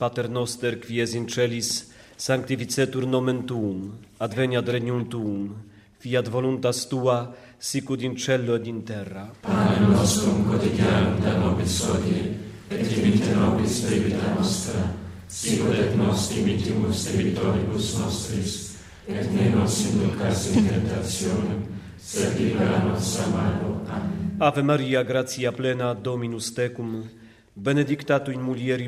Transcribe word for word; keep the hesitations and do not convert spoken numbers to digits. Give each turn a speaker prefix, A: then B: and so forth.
A: Pater noster quies in celis, sanctificetur nomen tuum, adveniat regnum tuum, fiat voluntas tua, sicut in cielo ed in terra.
B: Panem nostrum quotidianum da nobis hodie, et dimitte nobis debita nostra, sicut et nos dimittimus debitoribus nostris, et ne nos inducas in tentationem, sed libera nos a malo. Amen.
A: Ave Maria, gratia plena, Dominus tecum, benedicta tu in mulieribus